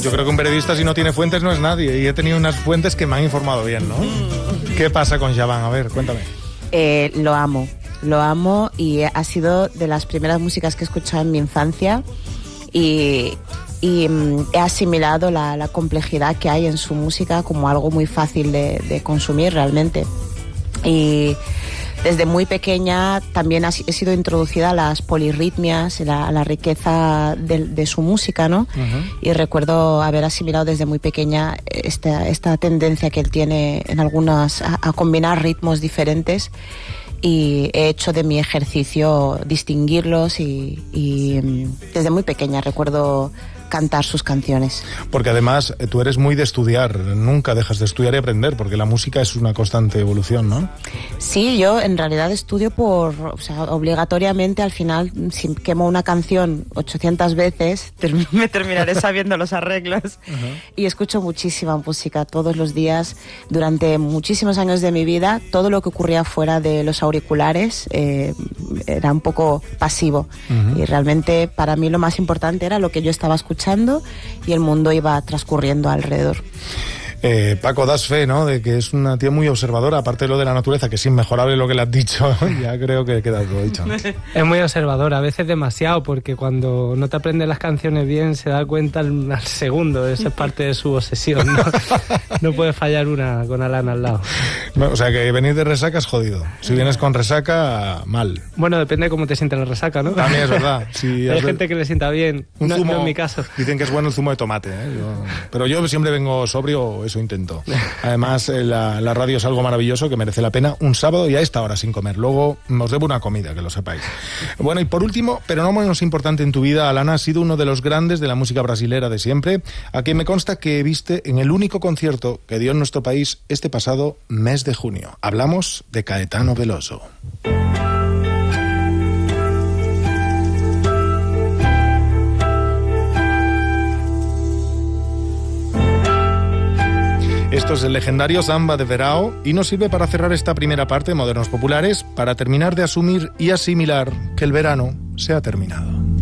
Yo creo que un periodista, si no tiene fuentes, no es nadie. Y he tenido unas fuentes que me han informado bien, ¿no? ¿Qué pasa con Siobhan? A ver, cuéntame. Lo amo y ha sido de las primeras músicas que he escuchado en mi infancia y he asimilado la complejidad que hay en su música como algo muy fácil de consumir realmente. Y desde muy pequeña también he sido introducida a las polirritmias, a la riqueza de su música, ¿no? Uh-huh. Y recuerdo haber asimilado desde muy pequeña esta tendencia que él tiene en algunas a combinar ritmos diferentes, y he hecho de mi ejercicio distinguirlos y desde muy pequeña recuerdo cantar sus canciones. Porque además tú eres muy de estudiar, nunca dejas de estudiar y aprender, porque la música es una constante evolución, ¿no? Sí, yo en realidad estudio obligatoriamente. Al final, si quemo una canción 800 veces, me terminaré sabiendo los arreglos. Uh-huh. Y escucho muchísima música todos los días. Durante muchísimos años de mi vida, todo lo que ocurría fuera de los auriculares era un poco pasivo. Uh-huh. Y realmente para mí lo más importante era lo que yo estaba escuchando y el mundo iba transcurriendo alrededor. Paco, das fe, ¿no?, de que es una tía muy observadora, aparte de lo de la naturaleza, que es inmejorable lo que le has dicho. Ya creo que queda todo dicho. Es muy observadora, a veces demasiado, porque cuando no te aprendes las canciones bien se da cuenta al segundo. Esa es parte de su obsesión, ¿no? No puede fallar una con Alana al lado. No, o sea que venir de resaca es jodido. Si vienes con resaca, mal. Bueno, depende de cómo te siente la resaca, ¿no? También es verdad. Si hay gente que le sienta bien, un zumo, no en mi caso. Dicen que es bueno el zumo de tomate, ¿eh? Pero yo siempre vengo sobrio, eso intento. Además, la radio es algo maravilloso que merece la pena un sábado y a esta hora sin comer. Luego os debo una comida, que lo sepáis. Bueno, y por último, pero no menos importante en tu vida, Alana ha sido uno de los grandes de la música brasilera de siempre, a quien me consta que viste en el único concierto que dio en nuestro país este pasado mes de junio. Hablamos de Caetano Veloso. Esto es el legendario Samba de Verão y nos sirve para cerrar esta primera parte de Modernos Populares, para terminar de asumir y asimilar que el verano se ha terminado.